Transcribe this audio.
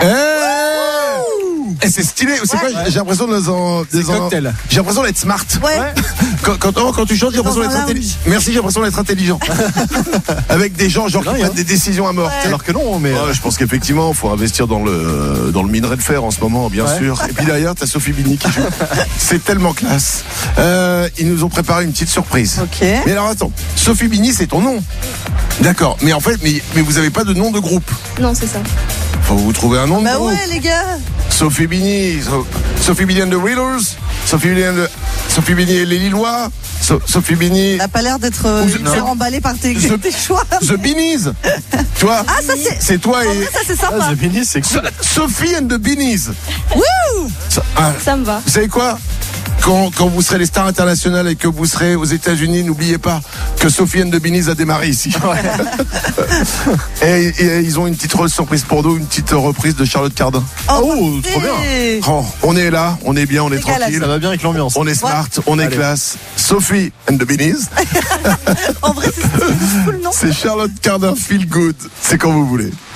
Et c'est stylé, c'est quoi? J'ai l'impression j'ai l'impression d'être smart. Ouais. Quand tu chantes, j'ai l'impression d'être intelligent. Merci, j'ai l'impression d'être intelligent. Avec des gens qui prennent des décisions à mort. Ouais. Alors que non, mais. Je pense qu'effectivement, il faut investir dans le minerai de fer en ce moment, bien sûr. Et puis derrière, t'as Sophie Bini qui joue. C'est tellement classe. Ils nous ont préparé une petite surprise. Ok. Mais alors attends, Sophie Bini, c'est ton nom. D'accord. Mais en fait, mais vous avez pas de nom de groupe. Non, c'est ça. Faut vous trouver un nom de Bah groupe. ouais, les gars. Sophie Bini, Sophie Bini and the Wheelers, Sophie Bini et les Lillois, Sophie Bini. T'as pas l'air d'être emballé par tes choix. The Beanies. Tu vois? Ah, ça c'est toi En et vrai, ça c'est sympa. The Beanies, c'est cool. Sophie and the Beanies. Wouh. Ça me va. Vous savez quoi? Quand vous serez les stars internationales et que vous serez aux États-Unis, n'oubliez pas que Sophie and the Beanies a démarré ici. et ils ont une petite surprise pour nous, une petite reprise de Charlotte Cardin. Oh, trop bien. Oh, on est là, on est bien, on est Régalade. tranquille. Ça va bien avec l'ambiance. On est smart, on est Allez. classe. Sophie and the Beanies. En vrai, c'est cool, non? C'est Charlotte Cardin Feel Good. C'est quand vous voulez.